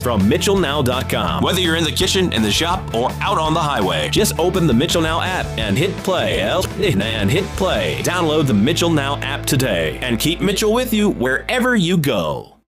from MitchellNow.com. Whether you're in the kitchen, in the shop, or out on the highway, just open the Mitchell Now app and hit play. Download the Mitchell Now app today and keep Mitchell with you wherever you go.